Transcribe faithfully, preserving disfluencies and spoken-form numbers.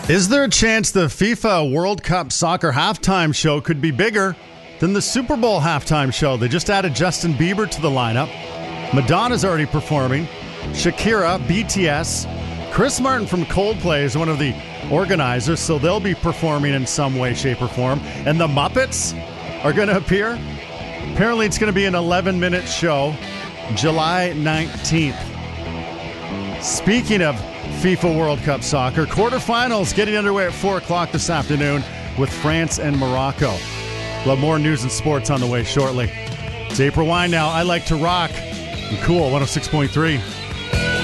Is there a chance the FIFA World Cup Soccer halftime show could be bigger than the Super Bowl halftime show? They just added Justin Bieber to the lineup. Madonna's already performing. Shakira, B T S. Chris Martin from Coldplay is one of the organizers, so they'll be performing in some way, shape, or form. And the Muppets are going to appear. Apparently it's going to be an eleven-minute show, July nineteenth. Speaking of FIFA World Cup Soccer, quarterfinals getting underway at four o'clock this afternoon with France and Morocco. We'll have more news and sports on the way shortly. It's April Wine now. I like to rock. And Cool one oh six point three.